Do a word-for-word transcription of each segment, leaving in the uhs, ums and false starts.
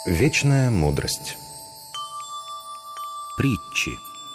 Вечная мудрость. Притчи.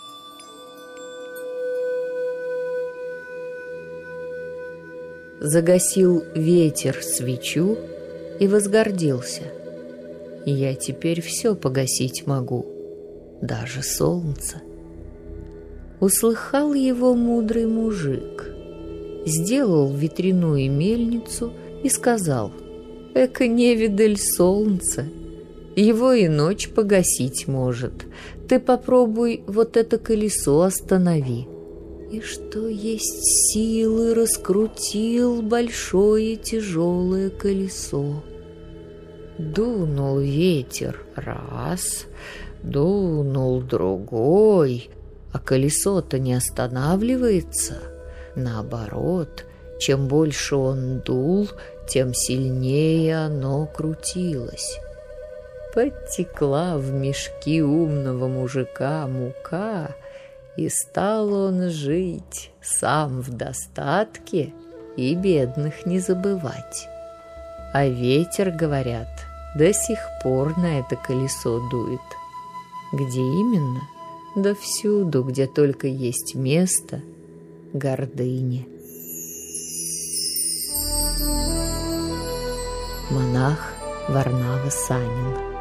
Загасил ветер свечу и возгордился. Я теперь все погасить могу, даже солнце. Услыхал его мудрый мужик, сделал ветряную мельницу и сказал: «Эка невидаль солнца, его и ночь погасить может. Ты попробуй вот это колесо останови». И что есть силы раскрутил большое тяжелое колесо. Дунул ветер раз, дунул другой, а колесо-то не останавливается. Наоборот, чем больше он дул, тем сильнее оно крутилось. Подтекла в мешки умного мужика мука, и стал он жить сам в достатке и бедных не забывать. А ветер, говорят, до сих пор на это колесо дует. Где именно? Да всюду, где только есть место гордыне. Монах Варнава Санин.